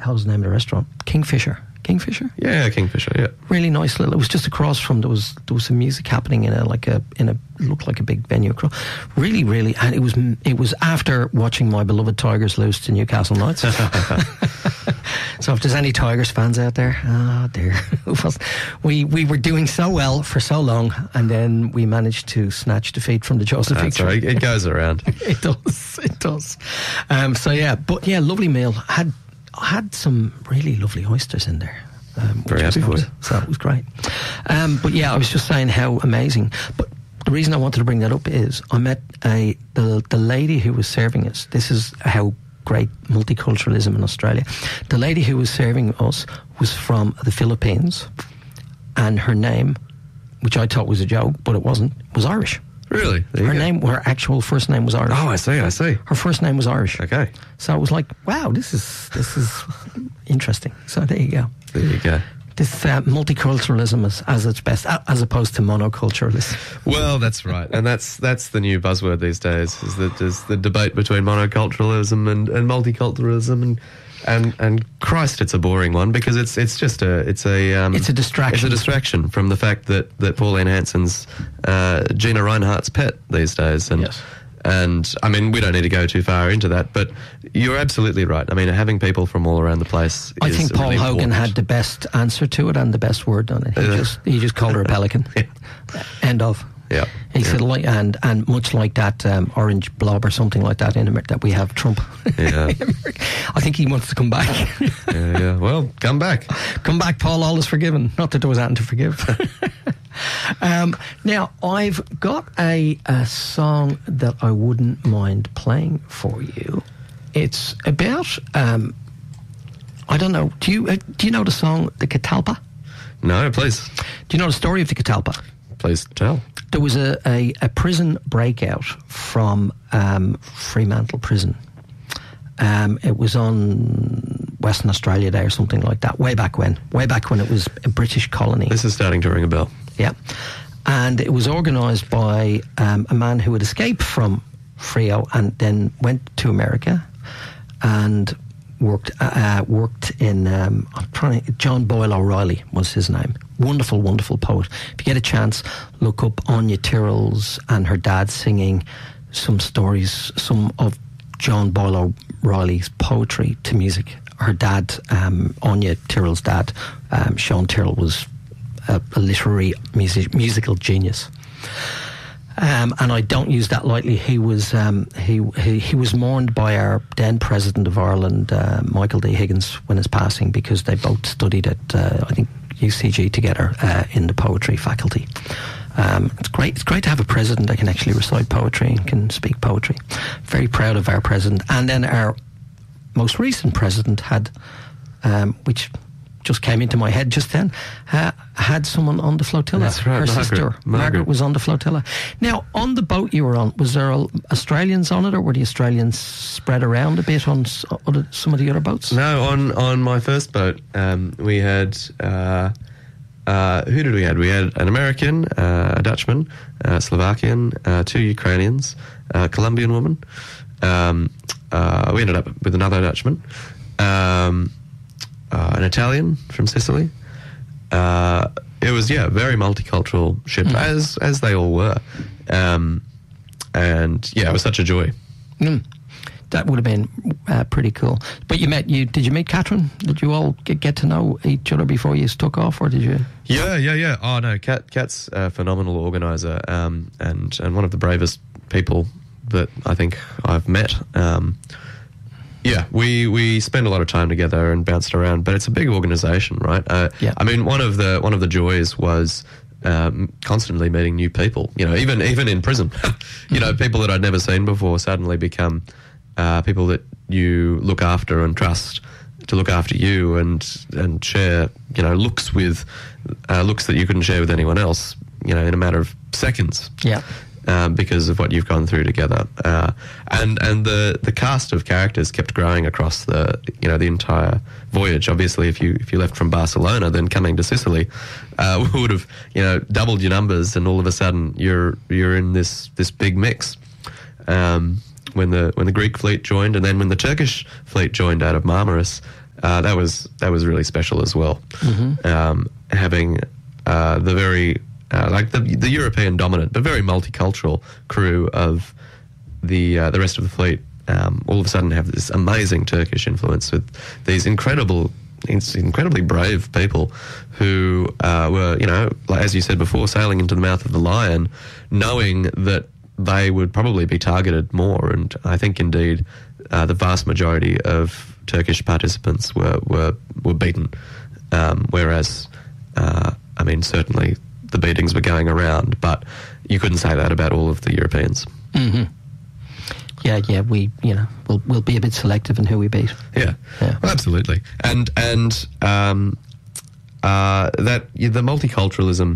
how's the name of the restaurant? Kingfisher. Yeah, Kingfisher. Yeah, really nice little. It was just across from there was some music happening in a looked like a big venue. Really, really, and it was after watching my beloved Tigers lose to Newcastle Knights. So if there's any Tigers fans out there, oh dear, we were doing so well for so long, and then we managed to snatch defeat from the Joseph victory. Right. It goes around. It does. So yeah, but yeah, lovely meal. Had some really lovely oysters in there. Very happy for you. So it was great. But yeah, I was just saying how amazing. But the reason I wanted to bring that up is I met the lady who was serving us. This is how great multiculturalism in Australia. The lady who was serving us was from the Philippines, and her name, which I thought was a joke, but it wasn't, was Irish. Really? Her actual first name was Irish. Oh, I see. Her first name was Irish. Okay. So it was like, wow, this is interesting. So there you go. This multiculturalism is as its best, as opposed to monoculturalism. Well, that's right, and that's the new buzzword these days. Is that there's the debate between monoculturalism and multiculturalism, and Christ, it's a boring one because it's a distraction. It's a distraction from the fact that Pauline Hanson's Gina Reinhardt's pet these days, and. Yes. And, I mean, we don't need to go too far into that, but you're absolutely right. I mean, having people from all around the place I think Paul really Hogan important. had the best answer to it and the best word on it. He just called her a pelican. Yeah. End of. Yeah. He said, like, and much like that orange blob or something like that in America, that we have Trump. Yeah. I think he wants to come back. Yeah. Well, come back. Come back, Paul, all is forgiven. Not that there was anything to forgive. Now, I've got a song that I wouldn't mind playing for you. It's about, I don't know, do you know the song, The Catalpa? No, please. Do you know the story of The Catalpa? Please tell. There was a prison breakout from Fremantle Prison. It was on Western Australia Day or something like that, way back when it was a British colony. This is starting to ring a bell. Yeah. And it was organised by a man who had escaped from Freo and then went to America and worked in John Boyle O'Reilly was his name. Wonderful, wonderful poet. If you get a chance, look up Anya Tyrrell's and her dad singing some stories, some of John Boyle O'Reilly's poetry to music. Her dad, Anya Tyrrell's dad, Sean Tyrrell, was a literary musical genius. And I don't use that lightly. He was mourned by our then President of Ireland, Michael D. Higgins, when his passing, because they both studied at I think UCG together in the poetry faculty. It's great to have a president that can actually recite poetry and can speak poetry. Very proud of our president. And then our most recent president had, which just came into my head just then, had someone on the flotilla. That's right, her sister Margaret was on the flotilla. Now, on the boat you were on, was there Australians on it, or were the Australians spread around a bit on some of the other boats? No, on my first boat, we had who did we have? We had an American, a Dutchman, Slovakian, 2 Ukrainians, a Colombian woman. We ended up with another Dutchman. An Italian from Sicily. It was, very multicultural ship, as they all were. And, it was such a joy. That would have been pretty cool. But did you meet Catherine? Did you all get to know each other before you took off, or did you? Yeah. Oh, no, Kat's a phenomenal organiser, and one of the bravest people that I think I've met. We spend a lot of time together and bounced around, but it's a big organisation, right? I mean, one of the joys was constantly meeting new people. You know, even in prison, people that I'd never seen before suddenly become people that you look after and trust to look after you and share, looks with looks that you couldn't share with anyone else, in a matter of seconds. Yeah. Because of what you've gone through together, and the cast of characters kept growing across the entire voyage. Obviously, if you left from Barcelona, then coming to Sicily would have doubled your numbers, and all of a sudden you're in this big mix. When the Greek fleet joined, and then when the Turkish fleet joined out of Marmaris, that was really special as well. Having the very like the European dominant but very multicultural crew of the rest of the fleet all of a sudden have this amazing Turkish influence with these incredibly brave people who were, you know, like, as you said before, sailing into the mouth of the lion, knowing that they would probably be targeted more. And I think indeed the vast majority of Turkish participants were beaten, whereas I mean, certainly the beatings were going around, but you couldn't say that about all of the Europeans. Yeah, we'll be a bit selective in who we beat. Yeah. Well, absolutely. And that the multiculturalism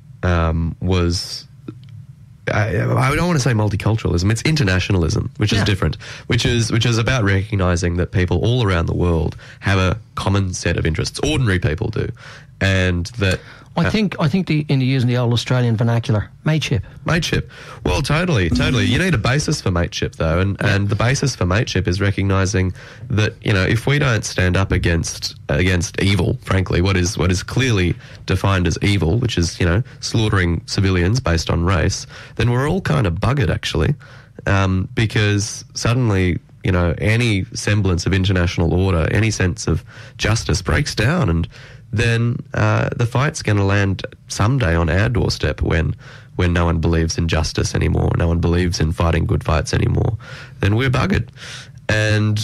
was. I don't want to say multiculturalism. It's internationalism, which is different. Which is about recognising that people all around the world have a common set of interests. Ordinary people do, and that. I think using the old Australian vernacular, mateship. Mateship. Well, totally. You need a basis for mateship, though, and the basis for mateship is recognising that, you know, if we don't stand up against evil, frankly, what is clearly defined as evil, which is, you know, slaughtering civilians based on race, then we're all kind of buggered, actually, because suddenly, you know, any semblance of international order, any sense of justice breaks down, and then the fight's going to land someday on our doorstep when no one believes in justice anymore, no one believes in fighting good fights anymore, then we're buggered. And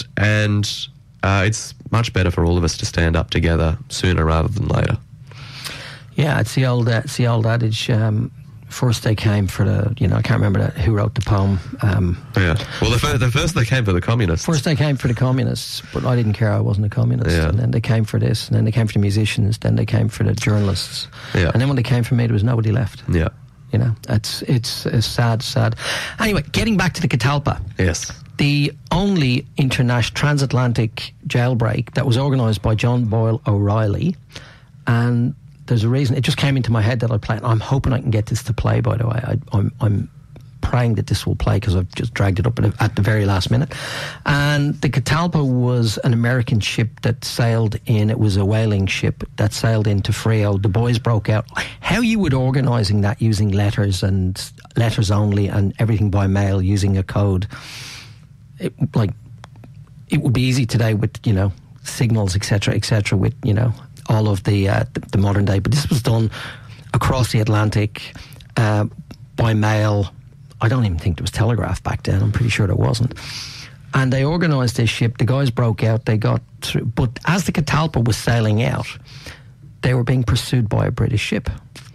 it's much better for all of us to stand up together sooner rather than later. Yeah, it's the old adage, first they came for the, you know, I can't remember who wrote the poem. Yeah. Well, the first they came for the communists. First they came for the communists, but I didn't care, I wasn't a communist. Yeah. And then they came for this, and then they came for the musicians, then they came for the journalists. Yeah. And then when they came for me, there was nobody left. Yeah. You know, it's a sad. Anyway, getting back to the Catalpa. Yes. The only international transatlantic jailbreak that was organised by John Boyle O'Reilly, and there's a reason. It just came into my head that I play. I'm hoping I can get this to play, by the way. I'm praying that this will play because I've just dragged it up at the very last minute. And the Catalpa was an American ship that sailed in. It was a whaling ship that sailed into Frio. The boys broke out. How you would organising that using letters and letters only and everything by mail using a code. It would be easy today with, you know, signals, etc., with, you know, all of the modern day, but this was done across the Atlantic by mail. I don't even think there was telegraph back then. I'm pretty sure there wasn't. And they organised this ship. The guys broke out. They got through. But as the Catalpa was sailing out, they were being pursued by a British ship.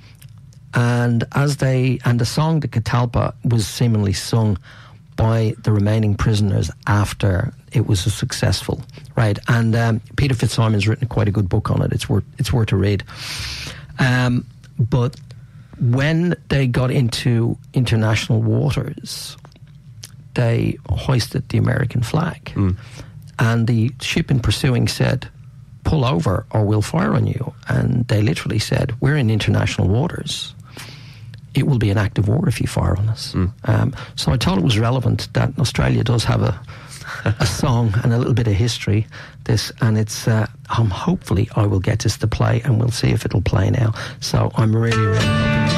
And the song, the Catalpa, was seemingly sung by the remaining prisoners after it was a successful raid. And Peter Fitzsimon's written quite a good book on it. It's worth a read. But when they got into international waters, they hoisted the American flag. And the ship in pursuing said, pull over or we'll fire on you. And they literally said, we're in international waters. It will be an act of war if you fire on us. So I thought it was relevant that Australia does have a song and a little bit of history. And it's hopefully I will get this to play, and we'll see if it'll play now. So I'm really hoping.